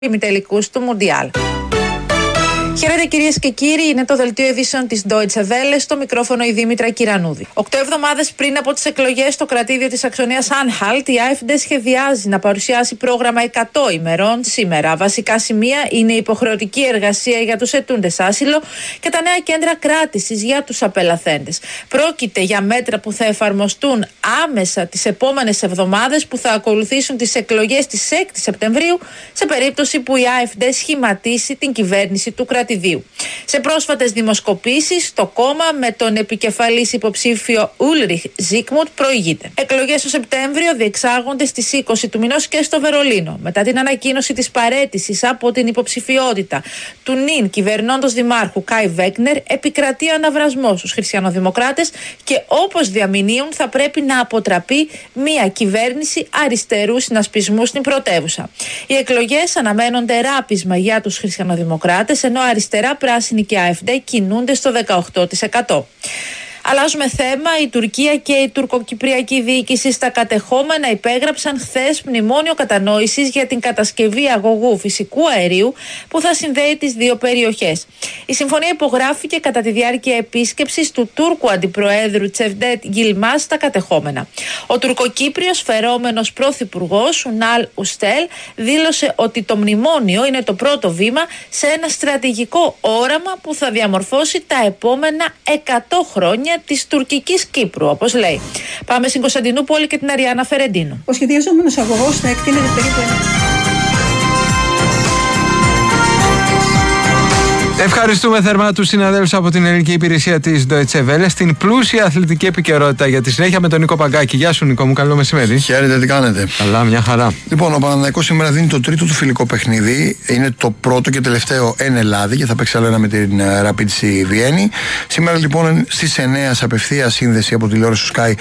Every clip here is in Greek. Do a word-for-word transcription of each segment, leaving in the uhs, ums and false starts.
ημιτελικούς του Μουντιάλ. Χαίρετε κυρίες και κύριοι, είναι το δελτίο ειδήσεων της Deutsche Welle, στο μικρόφωνο η Δήμητρα Κυρανούδη. Οκτώ εβδομάδες πριν από τις εκλογές στο κρατήδιο της Αξονίας Anhalt, η AfD σχεδιάζει να παρουσιάσει πρόγραμμα εκατό ημερών σήμερα. Βασικά σημεία είναι η υποχρεωτική εργασία για τους αιτούντες άσυλο και τα νέα κέντρα κράτησης για τους απελαθέντες. Πρόκειται για μέτρα που θα εφαρμοστούν άμεσα τις επόμενες εβδομάδες που θα ακολουθήσουν τις εκλογές της έκτη Σεπτεμβρίου, σε περίπτωση που η AfD σχηματίσει την κυβέρνηση του κρατήδιου. Σε πρόσφατες δημοσκοπήσεις, το κόμμα με τον επικεφαλής υποψήφιο Ulrich Zygmunt προηγείται. Εκλογές το Σεπτέμβριο διεξάγονται στις είκοσι του μηνός και στο Βερολίνο. Μετά την ανακοίνωση της παραίτησης από την υποψηφιότητα του νυν κυβερνώντος δημάρχου Κάι Βέγνερ, επικρατεί ο αναβρασμός στους χριστιανοδημοκράτες και όπως διαμηνύουν θα πρέπει να αποτραπεί μια κυβέρνηση αριστερού συνασπισμού στην πρωτεύουσα. Οι εκλογές αναμένονται ράπισμα για τους χριστιανοδημοκράτες, ενώ αριστερά, πράσινη και AfD κινούνται στο δεκαοκτώ τοις εκατό. Αλλάζουμε θέμα. Η Τουρκία και η τουρκοκυπριακή διοίκηση στα κατεχόμενα υπέγραψαν χθες μνημόνιο κατανόησης για την κατασκευή αγωγού φυσικού αερίου που θα συνδέει τις δύο περιοχές. Η συμφωνία υπογράφηκε κατά τη διάρκεια επίσκεψης του Τούρκου Αντιπροέδρου Τσεβδέτ Γιλμάς στα κατεχόμενα. Ο τουρκοκύπριος φερόμενος πρωθυπουργός Ουνάλ Ουστέλ δήλωσε ότι το μνημόνιο είναι το πρώτο βήμα σε ένα στρατηγικό όραμα που θα διαμορφώσει τα επόμενα εκατό χρόνια της τουρκικής Κύπρου, όπως λέει. Πάμε στην Κωνσταντινούπολη και την Αριάννα Φερεντίνου. Ο σχεδιαζόμενος αγωγός θα εκτείνεται περίπου ένα. Ευχαριστούμε θερμά τους συναδέλφους από την ελληνική υπηρεσία της Deutsche Welle στην πλούσια αθλητική επικαιρότητα για τη συνέχεια με τον Νίκο Παγκάκη. Γεια σου, Νίκο μου, καλό μεσημέρι. Χαίρετε, τι κάνετε? Καλά, μια χαρά. Λοιπόν, ο Παναθηναϊκός σήμερα δίνει το τρίτο του φιλικό παιχνίδι. Είναι το πρώτο και τελευταίο εν Ελλάδη και θα παίξει άλλο ένα με την Rapid στη Βιέννη. Σήμερα λοιπόν στις εννιά σε απευθεία σύνδεση από τηλεόραση του Sky,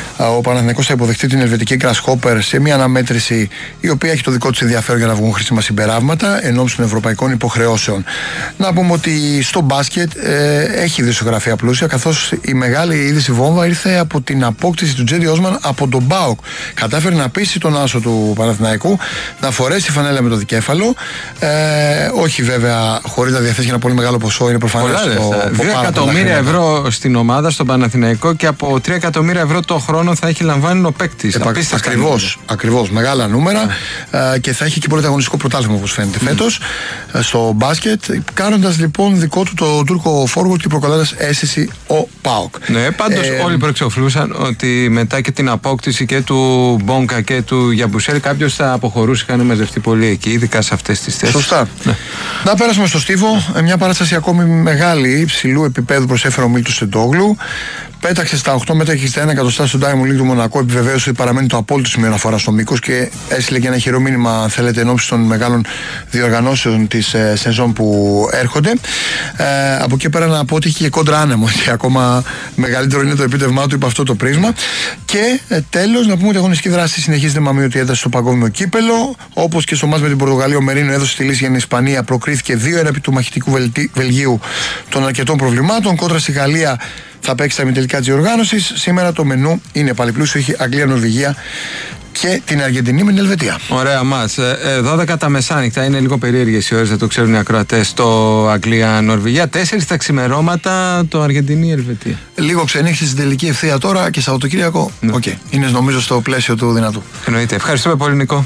ο Παναθηναϊκός θα υποδεχτεί την ελβετική Grasshopper σε μια αναμέτρηση η οποία έχει το δικό της ενδιαφέρον για να βγουν χρήσιμα συμπεράσματα εν ώψη των ευρωπαϊκών υποχρεώσεων. Να πούμε ότι στο μπάσκετ ε, έχει ειδησιογραφία πλούσια, καθώς η μεγάλη είδηση βόμβα ήρθε από την απόκτηση του Τζέντι Όσμαν από τον ΠΑΟΚ. Κατάφερε να πείσει τον άσο του Παναθηναϊκού να φορέσει φανέλα με το δικέφαλο. Ε, όχι βέβαια χωρίς να διαθέσει ένα πολύ μεγάλο ποσό, είναι προφανές. δύο εκατομμύρια ευρώ στην ομάδα, στον Παναθηναϊκό, και από τρία εκατομμύρια ευρώ το χρόνο θα έχει λαμβάνει ο παίκτης. Ακριβώς, ακριβώς, μεγάλα νούμερα. Ε, και θα έχει και πρωταγωνιστικό πρωτάθλημα, όπως φαίνεται, mm. φέτος ε, στο μπάσκετ, κάνοντας λοιπόν δικό του το Τούρκο forward και προκαλώντας αίσθηση ο ΠΑΟΚ. Ναι, πάντως ε, όλοι προεξοφλούσαν ότι μετά και την απόκτηση και του Μπόγκα και του Γιαμπουσέλ κάποιος θα αποχωρούσε, είχαν μαζευτεί πολύ εκεί, ειδικά σε αυτές τις θέσεις. Σωστά. Ναι. Να πέρασουμε στο Στίβο. Μια παράσταση ακόμη μεγάλη, υψηλού επίπεδου προσέφερε ο Μίλτος Τεντόγλου. Πέταξε στα οκτώ μέτρα και εξήντα ένα εκατοστά στο Diamond League του Μονακό. Επιβεβαίωσε ότι παραμένει το απόλυτο σημείο αναφορά στο μήκος και έστειλε και ένα χειρό μήνυμα, αν θέλετε, εν ώψη των μεγάλων διοργανώσεων της ε, σεζόν που έρχονται. Ε, από εκεί πέρα να πω ότι είχε και κόντρα άνεμο και ακόμα μεγαλύτερο είναι το επίτευγμά του υπό αυτό το πρίσμα. Και ε, τέλος, να πούμε ότι η αγωνιστική δράση συνεχίζεται με αμύωτη ένταση στο παγκόσμιο κύπελο. Όπως και στο μάτς με την Πορτογαλία, ο Μερίνο έδωσε τη λύση για την Ισπανία, προκρίθηκε δύο ένα επί του μαχητικού Βελγίου των αρκετών προβλημάτων. Κόντρα στη Γαλλία θα παίξει τα ημιτελικά της διοργάνωσης. Σήμερα το μενού είναι πάλι πλούσιο. Έχει Αγγλία, Νορβηγία και την Αργεντινή με την Ελβετία. Ωραία μας. Ε, δώδεκα τα μεσάνυχτα, είναι λίγο περίεργες οι ώρες, δεν το ξέρουν οι ακροατές, το Αγγλία-Νορβηγία. τέσσερα τα ξημερώματα το Αργεντινή-Ελβετία. Λίγο ξενύχτη στην τελική ευθεία τώρα και Σαββατοκύριακο. Ναι. Okay. Είναι νομίζω στο πλαίσιο του δυνατού. Εννοείται. Ευχαριστούμε πολύ, Νικό.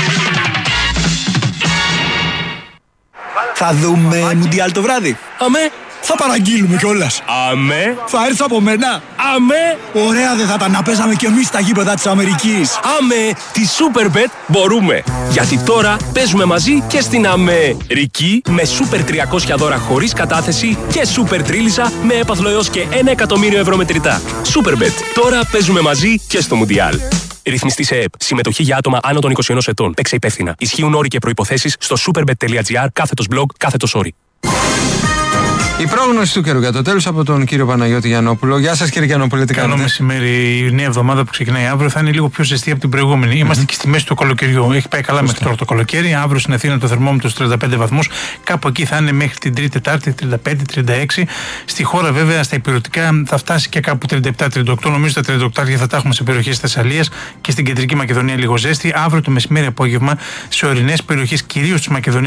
Θα δούμε Μουντιάλ το βράδυ. Αμέ. Θα παραγγείλουμε κιόλας. Αμέ. Θα έρθει από μένα. Αμέ. Ωραία δεν θα ήταν να παίζαμε κι εμείς στα γήπεδα της Αμερικής. Αμέ. Τη Superbet μπορούμε. Γιατί τώρα παίζουμε μαζί και στην Αμερική με Super τριακόσια δώρα χωρίς κατάθεση και Super Τρίλισσα με έπαθλο έως και ένα εκατομμύριο ευρώ μετρητά. Superbet. Τώρα παίζουμε μαζί και στο Μουντιάλ. Ρυθμιστή σε ΕΕΠ. Συμμετοχή για άτομα άνω των είκοσι ενός ετών. Παίξε υπεύθυνα. Ισχύουν όροι και προϋποθέσεις στο superbet.gr κάθετος blog κάθετος όροι. Η πρόγνωση του καιρού για το τέλος από τον κύριο Παναγιώτη Γιαννόπουλο. Γεια σας κύριε Γιαννόπουλε, τι Καλό κάνετε? μεσημέρι. Η νέα εβδομάδα που ξεκινάει αύριο θα είναι λίγο πιο ζεστή από την προηγούμενη. Mm-hmm. Είμαστε και στη μέση του καλοκαιριού. Έχει πάει καλά μέχρι τώρα το καλοκαίρι. Αύριο στην Αθήνα το θερμόμετρο στους τριάντα πέντε βαθμούς. Κάπου εκεί θα είναι μέχρι την Τρίτη, Τετάρτη, τριάντα πέντε τριάντα έξι. Στη χώρα, βέβαια, στα υπηρετικά θα φτάσει και κάπου τριάντα επτά τριάντα οκτώ. Νομίζω τα τριάντα οκτώ θα τα έχουμε σε περιοχές της Θεσσαλίας και στην κεντρική Μακεδονία λίγο ζέστη. Αύριο το μεσημέρι απόγευμα σε ορεινές περιοχές, κυρίως της Μακεδονίας.